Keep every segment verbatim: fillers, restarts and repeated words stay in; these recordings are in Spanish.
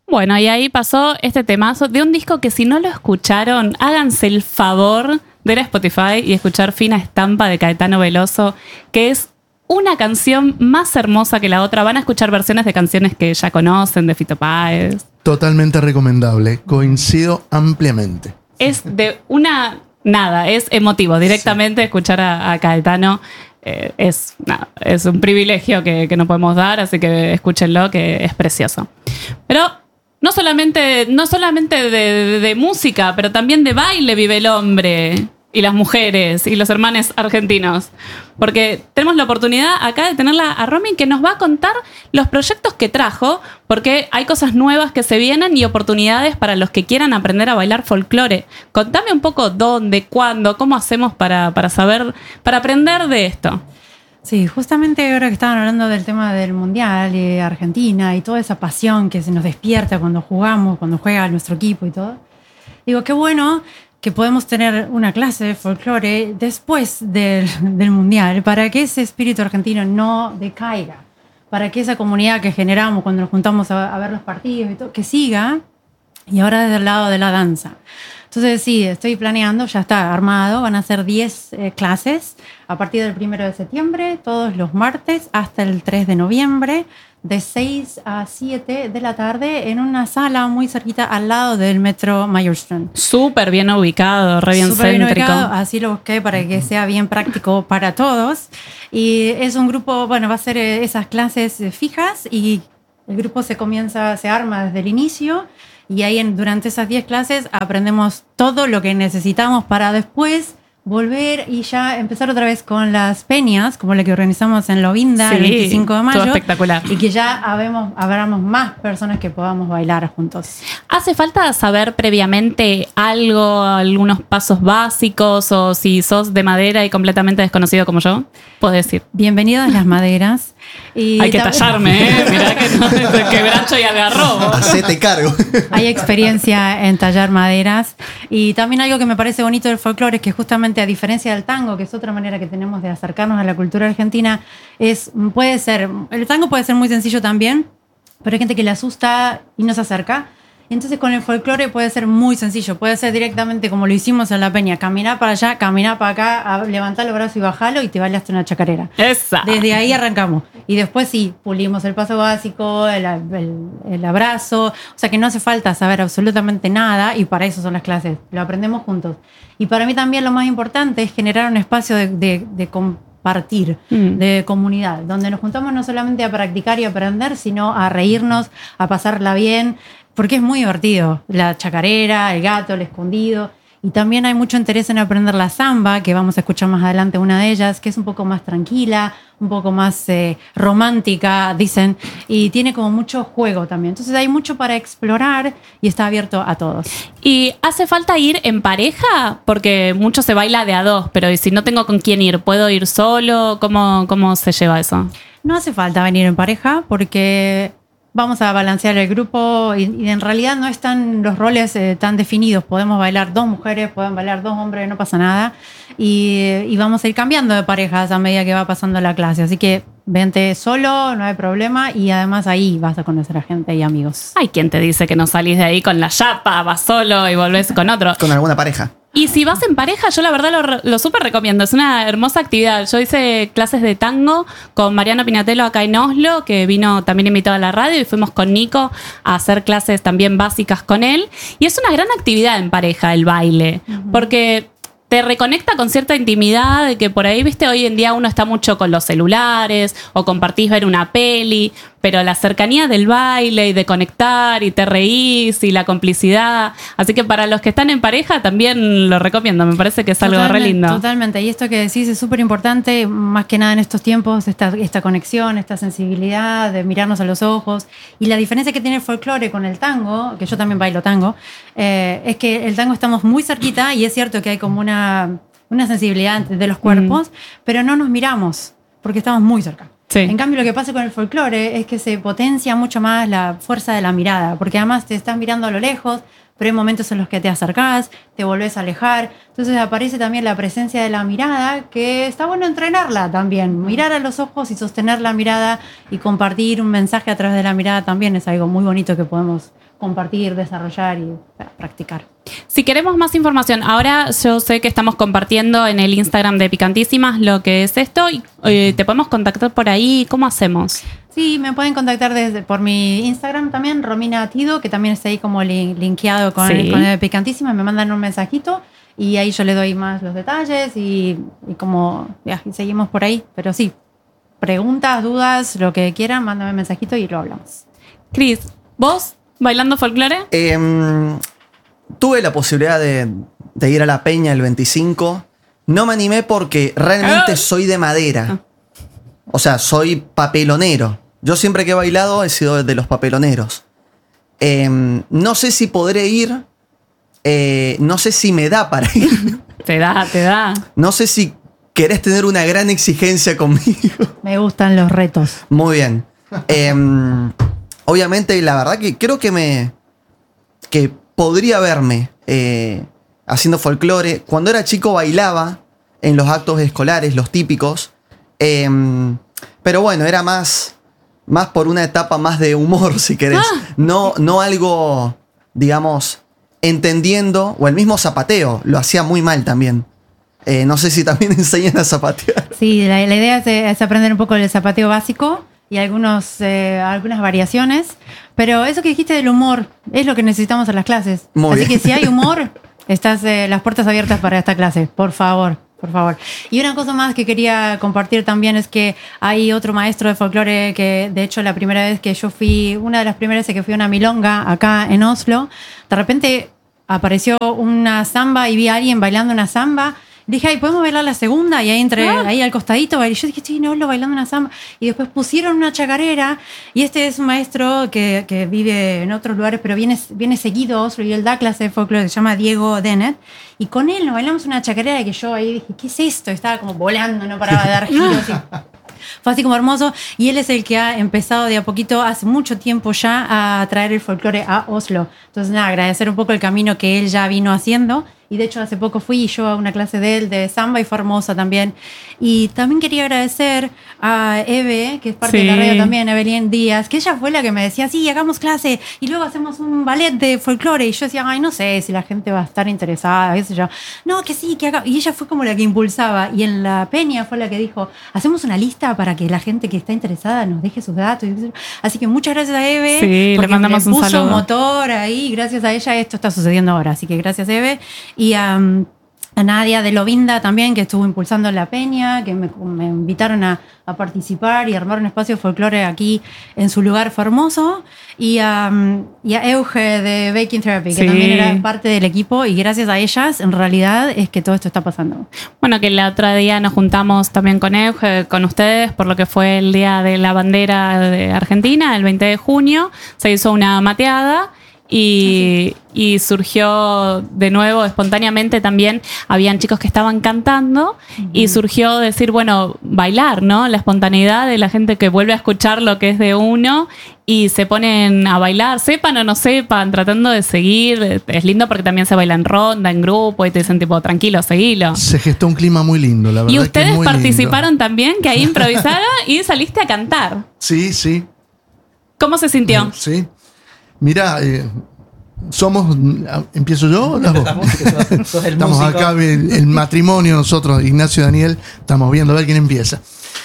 Bueno, y ahí pasó este temazo de un disco que si no lo escucharon, háganse el favor de ir a Spotify y escuchar Fina Estampa de Caetano Veloso, que es una canción más hermosa que la otra. Van a escuchar versiones de canciones que ya conocen, de Fito Páez. Totalmente recomendable, coincido ampliamente. Es de una... Nada, es emotivo. Directamente sí. Escuchar a, a Caetano eh, es, nada, es un privilegio que, que no podemos dar, así que escúchenlo, que es precioso. Pero no solamente, no solamente de, de, de música, pero también de baile vive el hombre y las mujeres y los hermanos argentinos. Porque tenemos la oportunidad acá de tenerla a Romy, que nos va a contar los proyectos que trajo, porque hay cosas nuevas que se vienen y oportunidades para los que quieran aprender a bailar folclore. Contame un poco dónde, cuándo, cómo hacemos para, para saber, para aprender de esto. Sí, justamente ahora que estaban hablando del tema del Mundial y Argentina y toda esa pasión que se nos despierta cuando jugamos, cuando juega nuestro equipo y todo, digo, qué bueno que podemos tener una clase de folclore después del, del Mundial para que ese espíritu argentino no decaiga, para que esa comunidad que generamos cuando nos juntamos a, a ver los partidos y todo, que siga, y ahora desde el lado de la danza. Entonces sí, estoy planeando, ya está armado, van a ser diez eh, clases a partir del primero de septiembre, todos los martes hasta el tres de noviembre, de seis a siete de la tarde en una sala muy cerquita al lado del metro Mayorstrand. Súper bien ubicado, re bien Súper céntrico. Bien ubicado, así lo busqué para que sea bien práctico para todos. Y es un grupo, bueno, va a ser esas clases fijas y el grupo se comienza, se arma desde el inicio y ahí en, durante esas diez clases aprendemos todo lo que necesitamos para después volver y ya empezar otra vez con las peñas, como la que organizamos en Lovinda sí, el veinticinco de mayo. Todo espectacular. Y que ya habemos, habramos más personas que podamos bailar juntos. ¿Hace falta saber previamente algo, algunos pasos básicos, o si sos de madera y completamente desconocido como yo? Puedes decir. Bienvenidos a las maderas. Y hay que tallarme, ¿eh? Mirá que no te quebracho y agarrobo. Hacete cargo. Hay experiencia en tallar maderas. Y también algo que me parece bonito del folclore es que justamente a diferencia del tango, que es otra manera que tenemos de acercarnos a la cultura argentina, es, puede ser, el tango puede ser muy sencillo también, pero hay gente que le asusta y no se acerca. Entonces con el folclore puede ser muy sencillo, puede ser directamente como lo hicimos en la peña, caminar para allá, caminar para acá, levantar los brazos y bajarlo y te bailaste una chacarera. Esa. Desde ahí arrancamos. Y después sí, pulimos el paso básico, el, el, el abrazo, o sea que no hace falta saber absolutamente nada y para eso son las clases, lo aprendemos juntos. Y para mí también lo más importante es generar un espacio de, de, de compartir, mm. de comunidad, donde nos juntamos no solamente a practicar y aprender, sino a reírnos, a pasarla bien, porque es muy divertido, la chacarera, el gato, el escondido. Y también hay mucho interés en aprender la samba, que vamos a escuchar más adelante una de ellas, que es un poco más tranquila, un poco más eh, romántica, dicen, y tiene como mucho juego también. Entonces hay mucho para explorar y está abierto a todos. ¿Y hace falta ir en pareja? Porque mucho se baila de a dos, pero si no tengo con quién ir, ¿puedo ir solo? ¿Cómo, cómo se lleva eso? No hace falta venir en pareja porque vamos a balancear el grupo y, y en realidad no están los roles eh, tan definidos. Podemos bailar dos mujeres, pueden bailar dos hombres, no pasa nada. Y, y vamos a ir cambiando de parejas a medida que va pasando la clase. Así que vente solo, no hay problema. Y además ahí vas a conocer a gente y amigos. Hay quien te dice que no salís de ahí con la chapa, vas solo y volvés con otro. Con alguna pareja. Y si vas en pareja, yo la verdad lo, lo súper recomiendo. Es una hermosa actividad. Yo hice clases de tango con Mariano Pinatello acá en Oslo, que vino también invitado a la radio, y fuimos con Nico a hacer clases también básicas con él. Y es una gran actividad en pareja el baile, uh-huh. porque te reconecta con cierta intimidad, de que por ahí, viste, hoy en día uno está mucho con los celulares o compartís ver una peli, pero la cercanía del baile y de conectar y te reís y la complicidad. Así que para los que están en pareja también lo recomiendo, me parece que es algo re lindo. Totalmente, y esto que decís es súper importante, más que nada en estos tiempos, esta, esta conexión, esta sensibilidad de mirarnos a los ojos. Y la diferencia que tiene el folclore con el tango, que yo también bailo tango, eh, es que el tango estamos muy cerquita y es cierto que hay como una, una sensibilidad de los cuerpos, mm. pero no nos miramos porque estamos muy cerca. Sí. En cambio, lo que pasa con el folclore es que se potencia mucho más la fuerza de la mirada, porque además te estás mirando a lo lejos, pero hay momentos en los que te acercás, te volvés a alejar. Entonces aparece también la presencia de la mirada, que está bueno entrenarla también. Mirar a los ojos y sostener la mirada y compartir un mensaje a través de la mirada también es algo muy bonito que podemos compartir, desarrollar y para practicar. Si queremos más información, ahora yo sé que estamos compartiendo en el Instagram de Picantísimas lo que es esto y eh, te podemos contactar por ahí. ¿Cómo hacemos? Sí, me pueden contactar desde por mi Instagram también, Romina Tido, que también está ahí como lin- linkeado con, Sí. con el de Picantísimas. Me mandan un mensajito y ahí yo le doy más los detalles y, y como ya, y seguimos por ahí. Pero sí, preguntas, dudas, lo que quieran, mándame un mensajito y lo hablamos. Cris, ¿vos bailando folclore? Eh, tuve la posibilidad de, de ir a la Peña el veinticinco. No me animé porque realmente Ah. soy de madera. O sea, soy papelonero. Yo siempre que he bailado he sido de los papeloneros. Eh, no sé si podré ir. Eh, no sé si me da para ir. Te da, te da. No sé si querés tener una gran exigencia conmigo. Me gustan los retos. Muy bien. Eh, obviamente, la verdad que creo que me. que podría verme eh, haciendo folclore. Cuando era chico bailaba en los actos escolares, los típicos. Eh, pero bueno, era más. más por una etapa más de humor, si querés. Ah. No, no algo, digamos, entendiendo. O el mismo zapateo, lo hacía muy mal también. Eh, no sé si también enseñan a zapatear. Sí, la, la idea es, es aprender un poco el zapateo básico y algunos, eh, algunas variaciones. Pero eso que dijiste del humor es lo que necesitamos en las clases. Muy Así bien. que si hay humor, estás eh, las puertas abiertas para esta clase. Por favor, por favor. Y una cosa más que quería compartir también es que hay otro maestro de folclore que, de hecho, la primera vez que yo fui, una de las primeras veces que fui a una milonga acá en Oslo, de repente apareció una samba y vi a alguien bailando una samba. Dije, ay, ¿podemos bailar la segunda? Y ahí entre, Ah. ahí al costadito, y yo dije, estoy en Oslo bailando una samba. Y después pusieron una chacarera, y este es un maestro que, que vive en otros lugares, pero viene, viene seguido a Oslo, y él da clase de folclore, se llama Diego Dennett. Y con él nos bailamos una chacarera que yo ahí dije, ¿qué es esto? Estaba como volando, no paraba de dar giros. y fue así como hermoso. Y él es el que ha empezado de a poquito, hace mucho tiempo ya, a traer el folclore a Oslo. Entonces, nada, agradecer un poco el camino que él ya vino haciendo. Y de hecho, hace poco fui yo a una clase de él de samba y fue hermosa también. Y también quería agradecer a Eve, que es parte Sí. de la radio también, Evelyn Díaz, que ella fue la que me decía, sí, hagamos clase y luego hacemos un ballet de folclore. Y yo decía, ay, no sé si la gente va a estar interesada, qué sé yo. No, que sí, que haga. Y ella fue como la que impulsaba. Y en la Peña fue la que dijo, hacemos una lista para que la gente que está interesada nos deje sus datos. Así que muchas gracias a Eve. Sí, le porque mandamos un puso saludo. motor ahí. Gracias a ella esto está sucediendo ahora. Así que gracias, Eve. Y um, a Nadia de Lovinda también, que estuvo impulsando la Peña, que me, me invitaron a, a participar y armar un espacio de folclore aquí en su lugar, fue hermoso. Y, um, y a Euge de Baking Therapy, que Sí. también era parte del equipo, y gracias a ellas, en realidad, es que todo esto está pasando. Bueno, que el otro día nos juntamos también con Euge, con ustedes, por lo que fue el Día de la Bandera de Argentina, el veinte de junio. Se hizo una mateada y, y surgió de nuevo espontáneamente también. Habían chicos que estaban cantando y surgió decir, bueno, bailar, ¿no? La espontaneidad de la gente que vuelve a escuchar lo que es de uno y se ponen a bailar, sepan o no sepan, tratando de seguir. Es lindo porque también se baila en ronda, en grupo y te dicen tipo, tranquilo, seguilo. Se gestó un clima muy lindo, la verdad. Y que ustedes muy participaron lindo. también, que ahí improvisaron y saliste a cantar. Sí, sí. ¿Cómo se sintió? Sí. Mira, eh, somos. ¿Empiezo yo o las vos? Estamos, que sos- sos el Estamos músico. acá, el, el matrimonio, nosotros, Ignacio y Daniel, estamos viendo a ver quién empieza.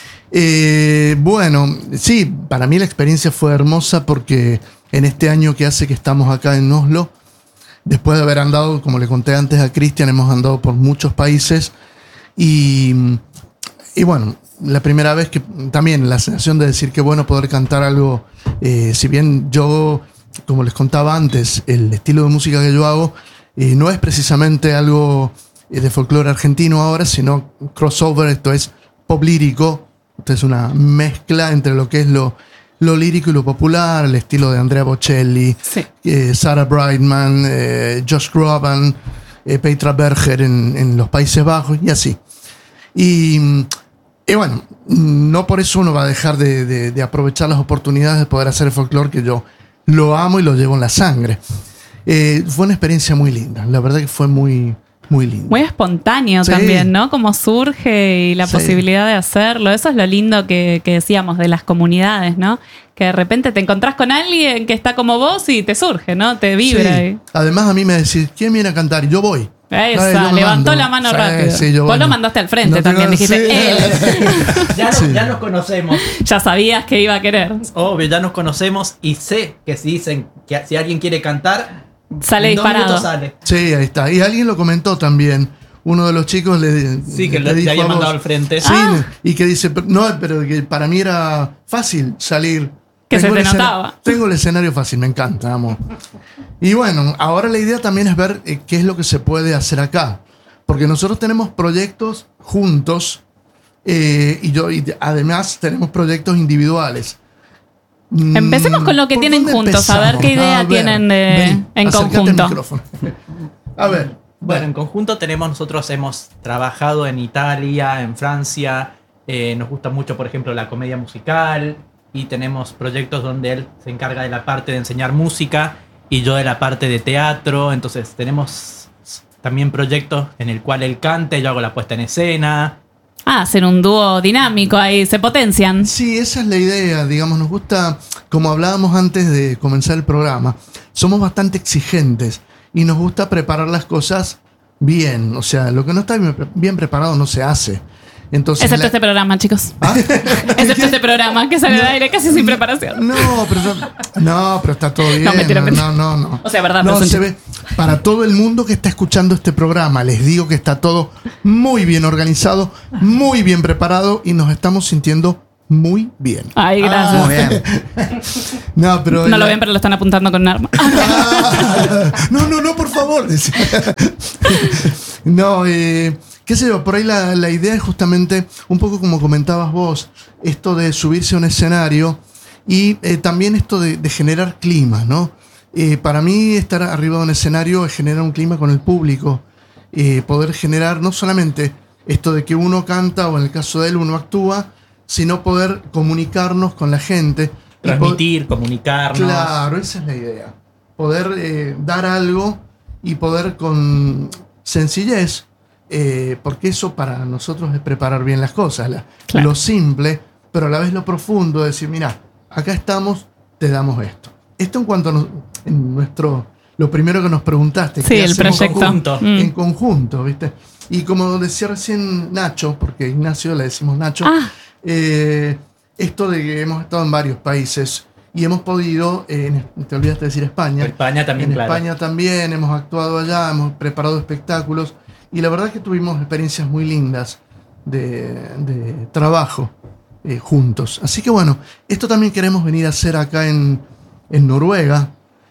Eh, bueno, sí, para mí la experiencia fue hermosa porque en este año que hace que estamos acá en Oslo, después de haber andado, como le conté antes a Cristian, hemos andado por muchos países y, y bueno, la primera vez que también la sensación de decir que bueno poder cantar algo, eh, si bien yo, como les contaba antes, el estilo de música que yo hago eh, no es precisamente algo eh, de folclore argentino ahora, sino crossover, esto es pop lírico, esto es una mezcla entre lo que es lo, lo lírico y lo popular, el estilo de Andrea Bocelli, Sí. eh, Sarah Brightman, eh, Josh Groban, eh, Petra Berger en, en los Países Bajos y así. Y, y bueno, no por eso uno va a dejar de, de, de aprovechar las oportunidades de poder hacer el folclore, que yo lo amo y lo llevo en la sangre. Eh, fue una experiencia muy linda, la verdad que fue muy, muy lindo. Muy espontáneo Sí. también, ¿no? Como surge y la Sí. posibilidad de hacerlo. Eso es lo lindo que, que decíamos de las comunidades, ¿no? Que de repente te encontrás con alguien que está como vos y te surge, ¿no? Te vibra. Sí. y- Además, a mí me decís, ¿quién viene a cantar? Y yo voy. Esa, Ay, yo me levantó mando. la mano Sí, rápido. sí, yo Vos voy. lo mandaste al frente No también, tengo- dijiste, sí. él. Ya, nos- Sí. ya nos conocemos. Ya sabías que iba a querer. Obvio, ya nos conocemos y sé que si dicen que si alguien quiere cantar, Sale en dos disparado. minutos sale. Sí, ahí está. Y alguien lo comentó también. Uno de los chicos le, Sí, que le le, dijo le había a vos- mandado al frente. Sí, Ah. y que dice, pero- no, pero que para mí era fácil salir. Que se Tengo te el escena- notaba. Tengo el escenario fácil, me encanta, amo. Y bueno, ahora la idea también es ver eh, qué es lo que se puede hacer acá. Porque nosotros tenemos proyectos juntos eh, y yo y además tenemos proyectos individuales. Mm, Empecemos con lo que ¿por tienen dónde juntos, a ver qué empezamos? idea A ver, tienen de- vení, en acércate al conjunto. micrófono. A ver. Bueno, en conjunto tenemos, nosotros hemos trabajado en Italia, en Francia, eh, nos gusta mucho, por ejemplo, la comedia musical y tenemos proyectos donde él se encarga de la parte de enseñar música y yo de la parte de teatro, entonces tenemos también proyectos en el cual él canta, yo hago la puesta en escena. Ah, hacer un dúo dinámico ahí, se potencian. Sí, esa es la idea, digamos, nos gusta, como hablábamos antes de comenzar el programa, somos bastante exigentes y nos gusta preparar las cosas bien, o sea, lo que no está bien, bien preparado no se hace. Entonces, Excepto la- este programa, chicos. ¿Ah? Excepto este programa que sale al aire casi sin preparación. No, pero, no, pero está todo bien. No, mentira, no, mentira. no, no, no. O sea, verdad, No, pero es un se chiste. ve. Para todo el mundo que está escuchando este programa, les digo que está todo muy bien organizado, muy bien preparado y nos estamos sintiendo muy bien. Ay, gracias. Muy bien. No, pero No lo la- ven, pero lo están apuntando con un arma. Ah, no, no, no, por favor. decía. No, eh, qué sé yo, por ahí la, la idea es justamente, un poco como comentabas vos, esto de subirse a un escenario y eh, también esto de, de generar clima, ¿no? Eh, para mí estar arriba de un escenario es generar un clima con el público, eh, poder generar no solamente esto de que uno canta o en el caso de él uno actúa, sino poder comunicarnos con la gente. y poder- Transmitir, comunicarnos. Claro, esa es la idea. Poder eh, dar algo y poder con sencillez, eh, porque eso para nosotros es preparar bien las cosas. la- Claro. Lo simple, pero a la vez lo profundo, decir, mira, acá estamos, te damos esto. Esto en cuanto a nos- en nuestro, lo primero que nos preguntaste. Sí, ¿qué el hacemos proyecto. conjunto? Mm. En conjunto, ¿viste? Y como decía recién Nacho, porque Ignacio le decimos Nacho, Ah. eh, esto de que hemos estado en varios países y hemos podido, eh, en- te olvidaste de decir España. España también, En claro. España también, hemos actuado allá, hemos preparado espectáculos y la verdad que tuvimos experiencias muy lindas de, de trabajo eh, juntos. Así que bueno, esto también queremos venir a hacer acá en, en Noruega.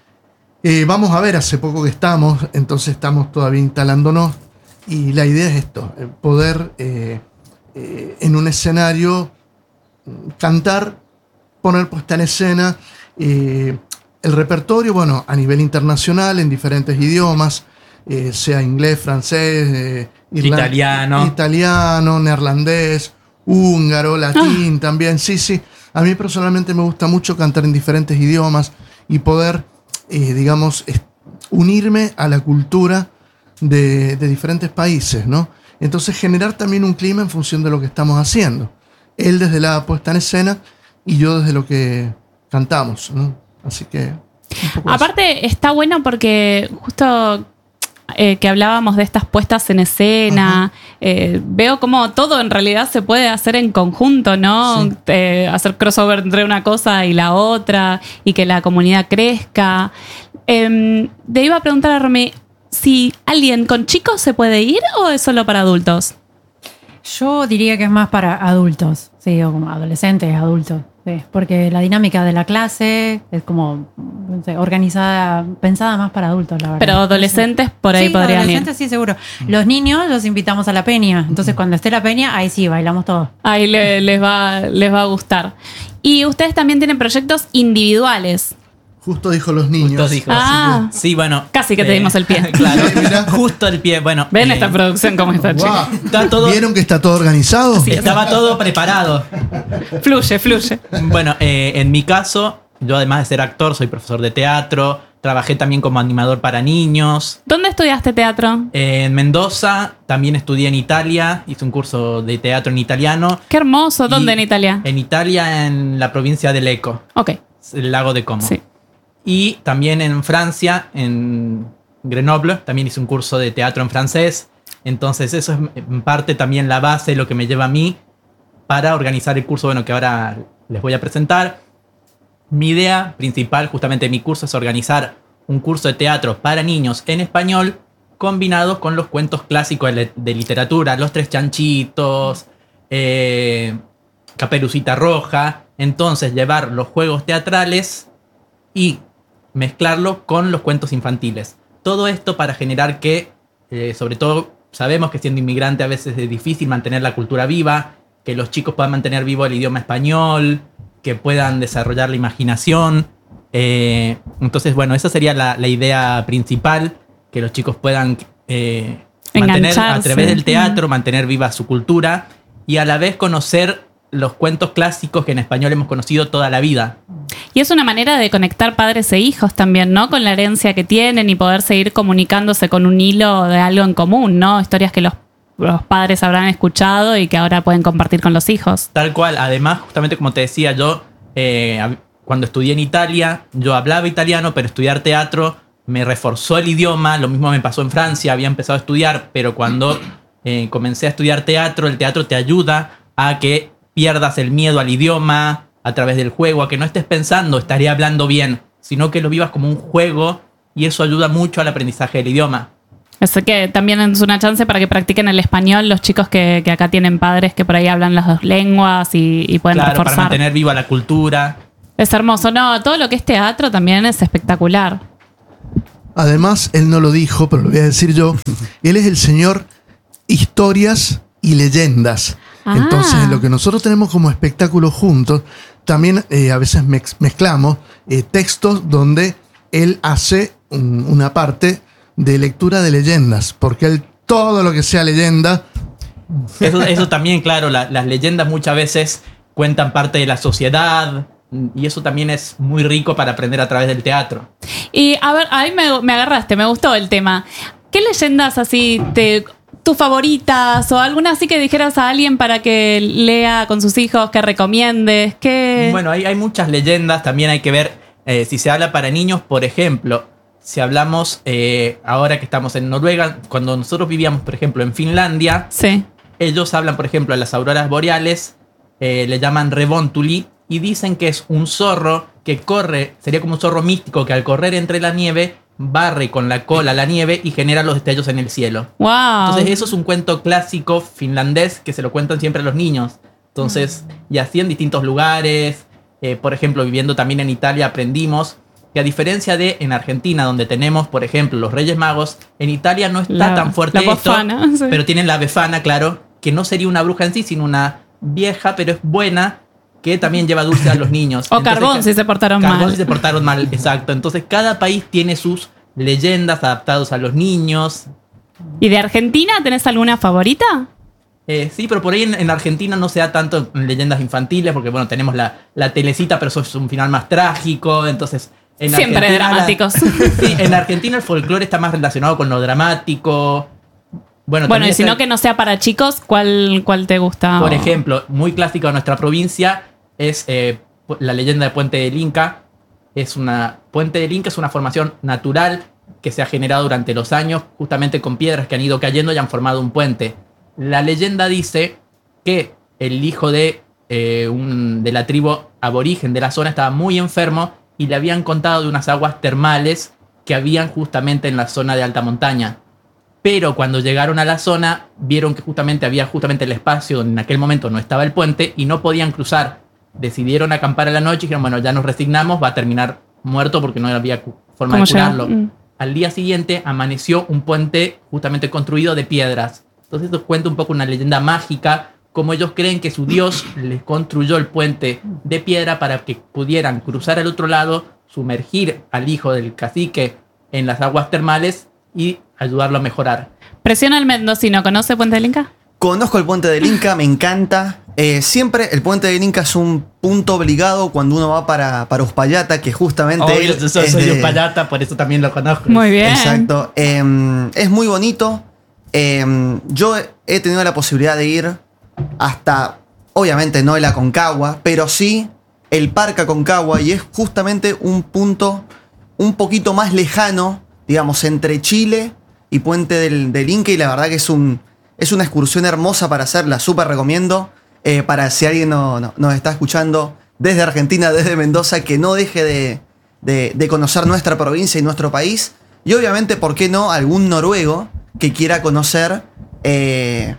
Eh, vamos a ver, hace poco que estamos, entonces estamos todavía instalándonos y la idea es esto, eh, poder eh, eh, en un escenario mm, cantar, poner puesta en escena, eh, el repertorio, bueno, a nivel internacional, en diferentes idiomas, eh, sea inglés, francés, eh, irlan- Italiano. italiano, neerlandés, húngaro, latín también, sí, sí. A mí personalmente me gusta mucho cantar en diferentes idiomas y poder, eh, digamos, es- unirme a la cultura de, de diferentes países, ¿no? Entonces generar también un clima en función de lo que estamos haciendo. Él desde la puesta en escena y yo desde lo que cantamos, ¿no? Así que... un poco eso. Aparte, está bueno porque justo eh, que hablábamos de estas puestas en escena, eh, veo como todo en realidad se puede hacer en conjunto, ¿no? Sí. Eh, hacer crossover entre una cosa y la otra y que la comunidad crezca. Eh, te iba a preguntar a Romy, si alguien con chicos se puede ir o es solo para adultos. Yo diría que es más para adultos, sí, o como adolescentes, adultos, sí, porque la dinámica de la clase es como no sé, organizada, pensada más para adultos, la verdad. Pero adolescentes por ahí sí, podrían ir. adolescentes sí, seguro. Los niños los invitamos a la peña, entonces cuando esté la peña, ahí sí, bailamos todos. Ahí le- les, va, les va a gustar. Y ustedes también tienen proyectos individuales. Justo dijo los niños. Justo dijo. Ah. Sí, bueno. Casi que te dimos el pie. Claro, Sí, mirá. justo el pie. Bueno, ¿Ven eh, esta producción cómo está, Guau. chicos? Está todo- ¿Vieron que está todo organizado? Sí. estaba todo preparado. Fluye, fluye. Bueno, eh, en mi caso, yo además de ser actor, soy profesor de teatro, trabajé también como animador para niños. ¿Dónde estudiaste teatro? En Mendoza, también estudié en Italia, hice un curso de teatro en italiano. Qué hermoso. ¿Dónde Y en Italia? En Italia, en la provincia de Lecco, Ok, el lago de Como. sí. Y también en Francia, en Grenoble, también hice un curso de teatro en francés. Entonces eso es en parte también la base de lo que me lleva a mí para organizar el curso, bueno, que ahora les voy a presentar. Mi idea principal, justamente de mi curso, es organizar un curso de teatro para niños en español combinado con los cuentos clásicos de, de literatura, Los Tres Chanchitos, eh, Caperucita Roja. Entonces llevar los juegos teatrales y mezclarlo con los cuentos infantiles. Todo esto para generar que, eh, sobre todo, sabemos que siendo inmigrante a veces es difícil mantener la cultura viva, que los chicos puedan mantener vivo el idioma español, que puedan desarrollar la imaginación. Eh, entonces, bueno, esa sería la, la idea principal, que los chicos puedan eh, mantener a través del teatro, mantener viva su cultura y a la vez conocer los cuentos clásicos que en español hemos conocido toda la vida. Y es una manera de conectar padres e hijos también, ¿no? Con la herencia que tienen y poder seguir comunicándose con un hilo de algo en común, ¿no? Historias que los, los padres habrán escuchado y que ahora pueden compartir con los hijos. Tal cual. Además, justamente como te decía, yo eh, cuando estudié en Italia, yo hablaba italiano, pero estudiar teatro me reforzó el idioma. Lo mismo me pasó en Francia, había empezado a estudiar, pero cuando eh, comencé a estudiar teatro, el teatro te ayuda a que pierdas el miedo al idioma a través del juego, a que no estés pensando, estaré hablando bien, sino que lo vivas como un juego y eso ayuda mucho al aprendizaje del idioma. Así que también es una chance para que practiquen el español los chicos que, que acá tienen padres que por ahí hablan las dos lenguas y, y pueden claro, reforzar. Para mantener viva la cultura. Es hermoso. No, todo lo que es teatro también es espectacular. Además, él no lo dijo, pero lo voy a decir yo. Él es el señor Historias y Leyendas. Ah. Entonces, lo que nosotros tenemos como espectáculo juntos, también eh, a veces mez- mezclamos eh, textos donde él hace un- una parte de lectura de leyendas, porque él todo lo que sea leyenda... Eso, eso también, claro, la, las leyendas muchas veces cuentan parte de la sociedad y eso también es muy rico para aprender a través del teatro. Y a ver, ahí me, me agarraste, me gustó el tema. ¿Qué leyendas así te... tus favoritas o alguna así que dijeras a alguien para que lea con sus hijos, que recomiendes? Que... Bueno, hay, hay muchas leyendas, también hay que ver eh, si se habla para niños, por ejemplo, si hablamos eh, ahora que estamos en Noruega, cuando nosotros vivíamos, por ejemplo, en Finlandia, Sí. ellos hablan, por ejemplo, a las auroras boreales, eh, le llaman Revontuli y dicen que es un zorro que corre, sería como un zorro místico que al correr entre la nieve barre con la cola la nieve y genera los destellos en el cielo. Wow. Entonces eso es un cuento clásico finlandés que se lo cuentan siempre a los niños. Entonces, y así en distintos lugares, eh, por ejemplo, viviendo también en Italia aprendimos que a diferencia de en Argentina, donde tenemos, por ejemplo, los Reyes Magos, en Italia no está La- tan fuerte la esto, Befana, sí. pero tienen la Befana, claro, que no sería una bruja en sí, sino una vieja, pero es buena, que también lleva dulce a los niños. O Entonces, Carbón, si se portaron Carbón mal. si se portaron mal, exacto. Entonces cada país tiene sus leyendas adaptadas a los niños. ¿Y de Argentina tenés alguna favorita? Eh, sí, pero por ahí en, en Argentina no se da tanto en leyendas infantiles, porque bueno, tenemos la, la telecita, pero eso es un final más trágico, entonces... En Siempre Argentina la- dramáticos. sí, en Argentina el folclore está más relacionado con lo dramático. Bueno, Bueno, también y si está- no que no sea para chicos, ¿cuál, cuál te gusta? Por O- ejemplo, muy clásica de nuestra provincia es eh, pu- la leyenda de Puente del Inca. Es una, Puente del Inca es una formación natural que se ha generado durante los años, justamente con piedras que han ido cayendo y han formado un puente. La leyenda dice que el hijo de, eh, un, de la tribu aborigen de la zona estaba muy enfermo y le habían contado de unas aguas termales que habían justamente en la zona de alta montaña. Pero cuando llegaron a la zona, vieron que justamente había justamente el espacio donde en aquel momento no estaba el puente y no podían cruzar. Decidieron acampar a la noche y dijeron, bueno, ya nos resignamos, va a terminar muerto porque no había cu- forma ¿Cómo de curarlo. llegó? Mm. Al día siguiente amaneció un puente justamente construido de piedras. Entonces esto cuenta un poco una leyenda mágica, como ellos creen que su dios les construyó el puente de piedra para que pudieran cruzar al otro lado, sumergir al hijo del cacique en las aguas termales y ayudarlo a mejorar. Presiona al mendocino, ¿conoce Puente del Inca? Conozco el Puente del Inca, me encanta. Eh, siempre el puente del Inca es un punto obligado cuando uno va para, para Uspallata, que justamente... Obvio, él yo soy es de de- Uspallata, por eso también lo conozco. Muy bien. Exacto. Eh, es muy bonito. Eh, yo he- he tenido la posibilidad de ir hasta, obviamente no el Aconcagua, pero sí el Parque Aconcagua, y es justamente un punto un poquito más lejano, digamos, entre Chile y Puente del, del Inca, y la verdad que es, un, es una excursión hermosa para hacer, la súper recomiendo. Eh, para si alguien no- no- nos está escuchando desde Argentina, desde Mendoza, que no deje de, de- de conocer nuestra provincia y nuestro país. Y obviamente, ¿por qué no algún noruego que quiera conocer eh,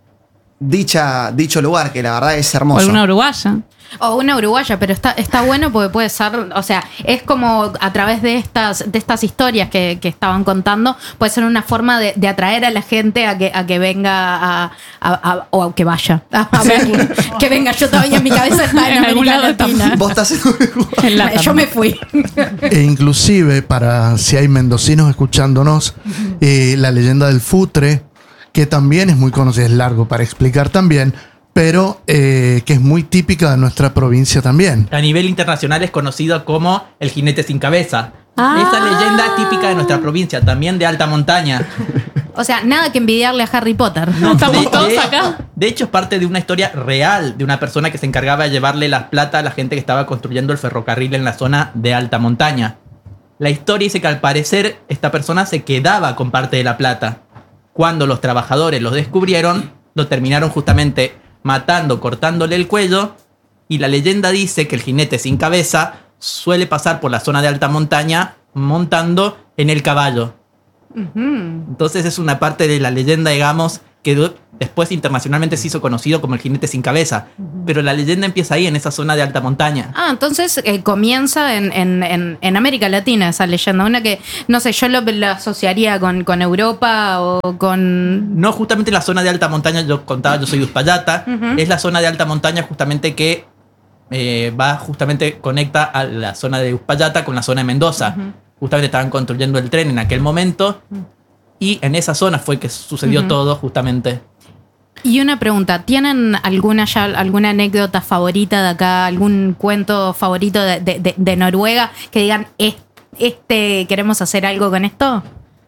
dicha, dicho lugar, que la verdad es O hermoso? alguna uruguaya. O una uruguaya, pero está, está bueno porque puede ser, o sea, es como a través de estas, de estas historias que, que estaban contando, puede ser una forma de, de atraer a la gente a que, a que venga a, a- a- o a que vaya a, a verlo. Que venga, yo todavía en mi cabeza está en, En algún América lado estamos. Latina. Vos estás en Uruguay. En la Yo me fui. E inclusive, para si hay mendocinos escuchándonos, eh, la leyenda del Futre, que también es muy conocida, es largo para explicar también, pero eh, que es muy típica de nuestra provincia también. A nivel internacional es conocido como el jinete sin cabeza. Ah. Esa leyenda es típica de nuestra provincia, también de alta montaña. O sea, nada que envidiarle a Harry Potter. No, estamos De- todos de- acá. De hecho, es parte de una historia real de una persona que se encargaba de llevarle las plata a la gente que estaba construyendo el ferrocarril en la zona de alta montaña. La historia dice que al parecer esta persona se quedaba con parte de la plata. Cuando los trabajadores lo descubrieron, lo terminaron justamente matando, cortándole el cuello. Y la leyenda dice que el jinete sin cabeza suele pasar por la zona de alta montaña montando en el caballo. Entonces es una parte de la leyenda, digamos, que du- después internacionalmente se hizo conocido como el jinete sin cabeza. Pero la leyenda empieza ahí, en esa zona de alta montaña. Ah, entonces eh, comienza en, en- en- en América Latina esa leyenda. Una que, no sé, yo lo, lo asociaría con, con Europa o con... No justamente la zona de alta montaña, yo contaba, yo soy de Uspallata. Es la zona de alta montaña justamente que eh, va, justamente conecta a la zona de Uspallata con la zona de Mendoza. Justamente estaban construyendo el tren en aquel momento. Y en esa zona fue que sucedió todo, justamente. Y una pregunta, ¿tienen alguna ya alguna anécdota favorita de acá, algún cuento favorito de, de- de- de Noruega que digan, "Es- este, queremos hacer algo con esto"?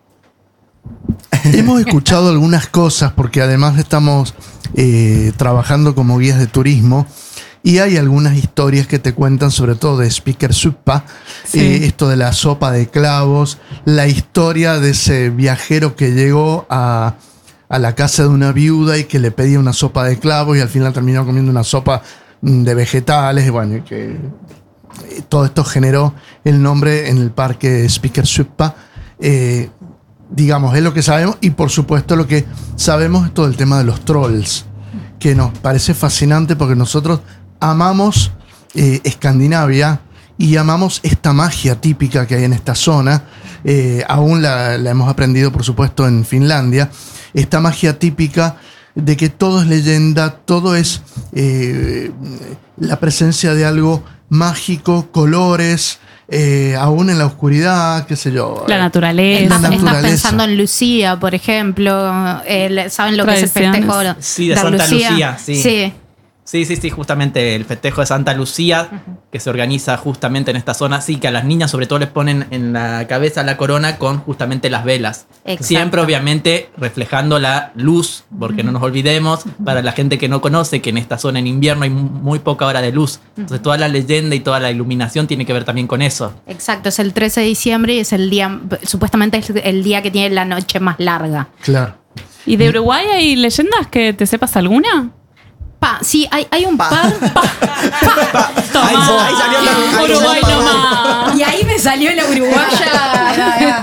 Hemos escuchado algunas cosas porque además estamos eh, trabajando como guías de turismo y hay algunas historias que te cuentan sobre todo de Speaker Suppa, Sí. eh, esto de la sopa de clavos, la historia de ese viajero que llegó a, a la casa de una viuda y que le pedía una sopa de clavos y al final terminó comiendo una sopa mm, de vegetales, y bueno, y que eh, todo esto generó el nombre en el parque Speaker Suppa. Eh, digamos, es lo que sabemos y por supuesto lo que sabemos es todo el tema de los trolls, que nos parece fascinante porque nosotros amamos eh, Escandinavia y amamos esta magia típica que hay en esta zona. Eh, aún la, la hemos aprendido, por supuesto, en Finlandia. Esta magia típica de que todo es leyenda, todo es eh, la presencia de algo mágico, colores, eh, aún en la oscuridad, qué sé yo. La naturaleza. Estás, la estás naturaleza. pensando en Lucía, por ejemplo. El- ¿Saben lo que es el Tradiciones. festejo Sí, de Santa Lucía, sí. Sí. Sí, sí, sí, justamente el festejo de Santa Lucía, que se organiza justamente en esta zona. Sí, que a las niñas sobre todo les ponen en la cabeza la corona con justamente las velas. Exacto. Siempre, obviamente, reflejando la luz, porque no nos olvidemos, para la gente que no conoce, que en esta zona en invierno hay mu- muy poca hora de luz. Entonces toda la leyenda y toda la iluminación tiene que ver también con eso. Exacto, es el trece de diciembre y es el día, supuestamente es el día que tiene la noche más larga. Claro. ¿Y de Uruguay hay leyendas que te sepas alguna? Pa, sí, hay, hay un Pa. par. Pa, pa. Toma. Ahí- ahí salió la- ahí Uruguay salió- nomás. Y ahí me salió la uruguaya.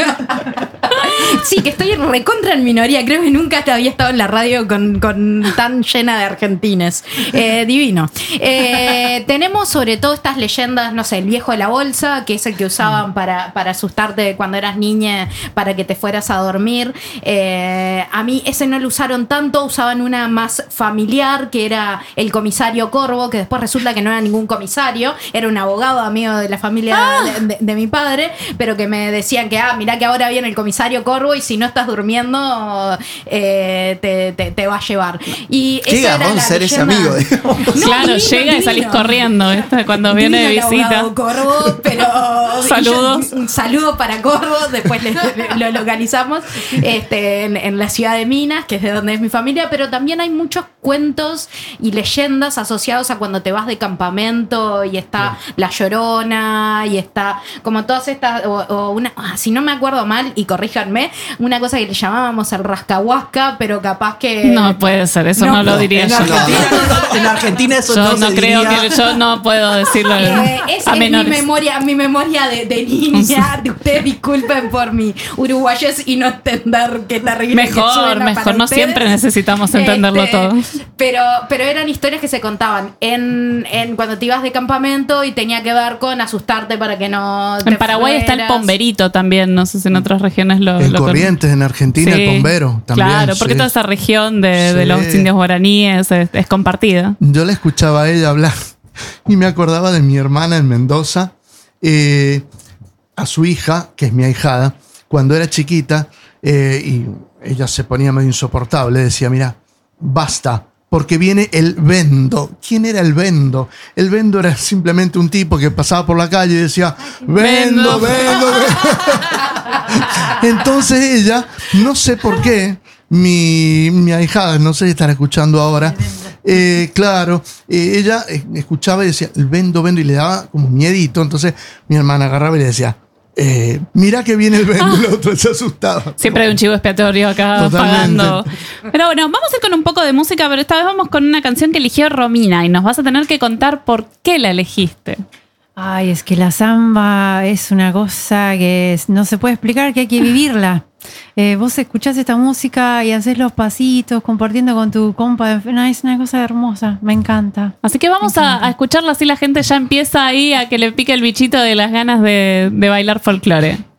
Sí, que estoy recontra en minoría. Creo que nunca había estado en la radio con, con tan llena de argentines. Eh, divino. Eh, tenemos sobre todo estas leyendas, no sé, el viejo de la bolsa, que es el que usaban para, para asustarte cuando eras niña, para que te fueras a dormir. Eh, a mí ese no lo usaron tanto, usaban una más familiar, que era el comisario Corvo, que después resulta que no era ningún comisario, era un abogado amigo de la familia de, de- de mi padre, pero que me decían que, ah, mirá que ahora viene el comisario Corvo corvo y si no estás durmiendo eh, te, te, te va a llevar. Y Qué esa era garrón la ser ese leyenda. amigo, digamos. No, Claro, divino, llega y divino. salís corriendo, ¿viste? Cuando viene de Divino el visita. abogado Corvo, pero Saludos. yo- un saludo para Corvo, después le- le- lo localizamos este, en, en la ciudad de Minas, que es de donde es mi familia, pero también hay muchos cuentos y leyendas asociados a cuando te vas de campamento y está La Llorona y está como todas estas, o, o una, ah, si no me acuerdo mal, y corríjanme, una cosa que le llamábamos el rascahuasca, pero capaz que... No puede ser, eso no, No, lo diría En yo. Argentina, no, en Argentina eso Yo no, no se creo diría. que yo no puedo decirlo Eh, es, a es mi menores. memoria, mi memoria de, de niña. Ustedes disculpen por mi uruguayés y no entender qué terrible que Mejor, suena mejor, para no ustedes. siempre necesitamos entenderlo Este, todo. Pero, pero eran historias que se contaban en, en cuando te ibas de campamento y tenía que ver con asustarte para que no te En Paraguay está el fueras. pomberito también, no sé si en otras regiones lo... En lo con- Corrientes, en Argentina, Sí, el bombero también. Claro, porque sí. toda esa región de, de Sí. los indios guaraníes es, es compartida. Yo le escuchaba a ella hablar y me acordaba de mi hermana en Mendoza, eh, a su hija, que es mi ahijada, cuando era chiquita, eh, y ella se ponía medio insoportable, decía, mira, basta, porque viene el vendo. ¿Quién era el vendo? El vendo era simplemente un tipo que pasaba por la calle y decía, vendo, Vendo. vendo, vendo. Entonces ella, no sé por qué, mi, mi ahijada, no sé si estará escuchando ahora, eh, claro, eh, ella eh, escuchaba y decía, el vendo, vendo, y le daba como miedito. Entonces mi hermana agarraba y le decía, eh, mira que viene el vendo, y el otro se asustaba. Siempre hay un chivo expiatorio acá Totalmente. pagando. Pero bueno, vamos a ir con un poco de música, pero esta vez vamos con una canción que eligió Romina y nos vas a tener que contar por qué la elegiste. Ay, es que la samba es una cosa que es- no se puede explicar, que hay que vivirla. Eh, vos escuchás esta música y haces los pasitos compartiendo con tu compa. No, es una cosa hermosa, me encanta. Así que vamos a, a escucharla así la gente ya empieza ahí a que le pique el bichito de las ganas de, de bailar folclore.